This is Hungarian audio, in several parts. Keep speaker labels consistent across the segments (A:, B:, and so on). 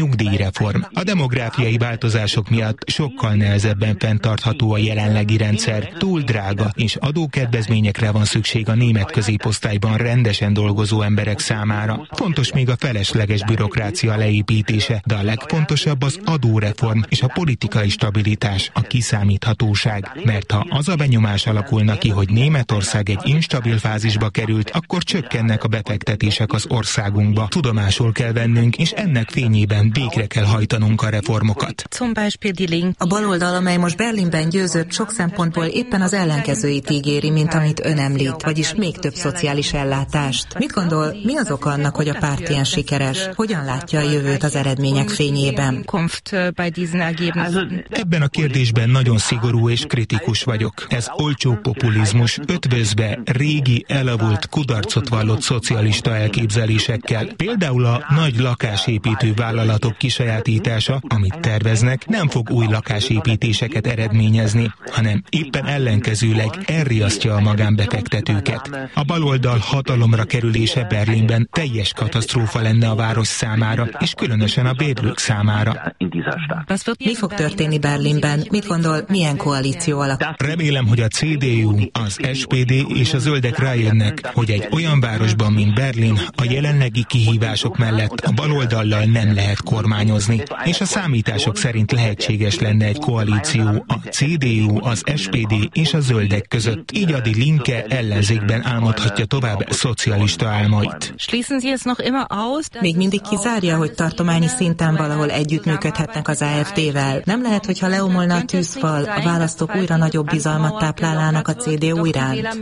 A: Nyugdíjreform. A demográfiai változások miatt sokkal nehezebben fenntartható a jelenlegi rendszer. Túl drága, és adókedvezményekre van szükség a német középosztályban rendesen dolgozó emberek számára. Fontos még a felesleges bürokrácia leépítése, de a legfontosabb az adóreform és a politikai stabilitás, a kiszámíthatóság. Mert ha az a benyomás alakulna ki, hogy Németország egy instabil fázisba került, akkor csökkennek a befektetések az országunkba. Tudomásul kell vennünk, és ennek fényében végre kell hajtanunk a reformokat.
B: A baloldal, amely most Berlinben győzött, sok szempontból éppen az ellenkezőit ígéri, mint amit ön említ, vagyis még több szociális ellátást. Mit gondol, mi az oka annak, hogy a párt ilyen sikeres? Hogyan látja a jövőt az eredmények fényében?
A: Ebben a kérdésben nagyon szigorú és kritikus vagyok. Ez olcsó populizmus, ötvözve régi, elavult, kudarcot vallott szocialista elképzelésekkel. Például a nagy lakásépítő vállalatok kisajátítása, amit terveznek, nem fog új lakásépítéseket eredményezni, hanem éppen ellenkezőleg elriasztja a magánbefektetőket. A baloldal hatalomra kerülése Berlinben teljes katasztrófa lenne a város számára, és különösen a bérlők számára.
B: Mi fog történni Berlinben? Mit gondol, milyen koalíció alakul?
A: Remélem, hogy a CDU, az SPD és a zöldek rájönnek, hogy egy olyan városban, mint Berlin, a jelenlegi kihívások mellett a baloldallal nem lehet kormányozni, és a számítások szerint lehetséges lenne egy koalíció a CDU, az SPD és a zöldek között. Így a Die Linke ellenzékben álmodhatja tovább szocialista álmait.
B: Még mindig kizárja, hogy tartományi szinten valahol együttműködhetnek az AfD-vel. Nem lehet, hogyha leomolna a tűzfal, a választók újra nagyobb bizalmat táplálnának a CDU iránt?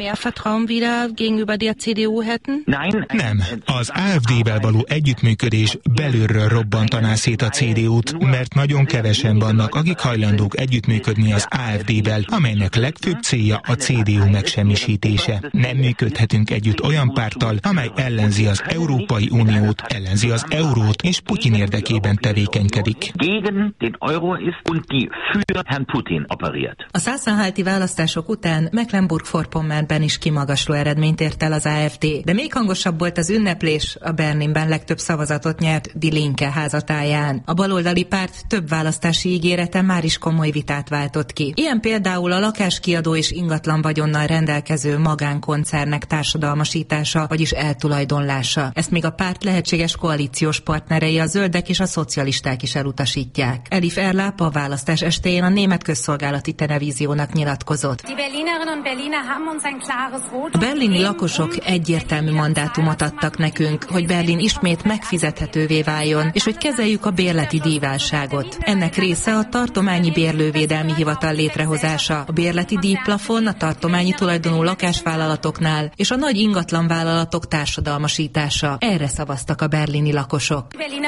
A: Nem. Az AfD-vel való együttműködés belülről robbantaná szét a CDU-t, mert nagyon kevesen vannak, akik hajlandók együttműködni az AfD-vel, amelynek legfőbb célja a CDU megsemmisítése. Nem működhetünk együtt olyan párttal, amely ellenzi az Európai Uniót, ellenzi az eurót, és Putyin érdekében tevékenykedik.
B: A Sachsen-Anhalti választások után Mecklenburg-Vorpommernben is kimagasló eredményt ért el az AfD, de még hangosabb volt az ünneplés a Berlinben legtöbb szavazatot nyert Die Linke házatáján. A baloldali párt több választási ígérete már is komoly vitát váltott ki. Ilyen például a lakáskiadó és ingatlan vagyonnal rendelkező magánkoncernek társadalmasítása, vagyis eltulajdonlása. Ezt még a párt lehetséges koalíciós partnerei, a zöldek és a szocialisták is elutasítják. Elif Erláp a választás estéjén a német közszolgálati televíziónak nyilatkozott. A berlini lakosok egyértelmű mandátumot adtak nekünk, hogy Berlin ismét megfizethetővé váljon, és hogy kezeljük a bérleti díjválságot. Ennek része a tartományi bérlővédelmi hivatal létrehozása, a bérleti díjplafon a tartományi tulajdonú lakásvállalatoknál és a nagy ingatlanvállalatok társadalmasítása. Erre szavaztak a berlini lakosok.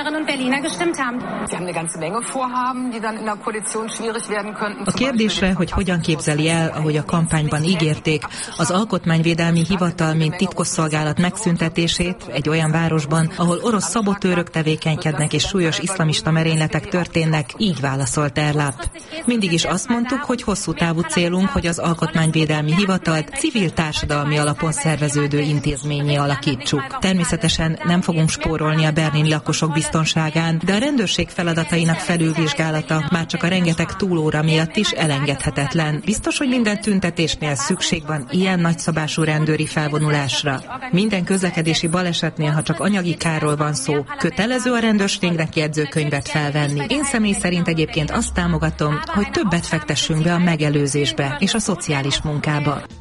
B: A kérdésre, hogy hogyan képzeli el, ahogy a kampányban ígérték, az Alkotmányvédelmi Hivatal mint titkosszolgálat megszüntetését egy olyan városban, ahol orosz szabotőrök tevékenykednek és súlyos iszlamista merényletek történnek, így válaszolt Erláp. Mindig is azt mondtuk, hogy hosszú távú célunk, hogy az Alkotmányvédelmi Hivatalt civil társadalmi alapon szerveződő intézménnyé alakítsuk. Természetesen nem fogunk spórolni a berlini lakosok biztonságán, de a rendőrség feladatainak felülvizsgálata már csak a rengeteg túlóra miatt is elengedhetetlen. Biztos, hogy minden tüntetésnél szükség van ilyen nagyszabású rendőri felvonulásra. Minden közlekedési balesetnél, ha csak anyagi kárról van szó, kötelező a rendőrségnek jegyzőkönyvet felvenni. Én személy szerint egyébként azt támogatom, hogy többet fektessünk be a megelőzésbe és a szociális munkába.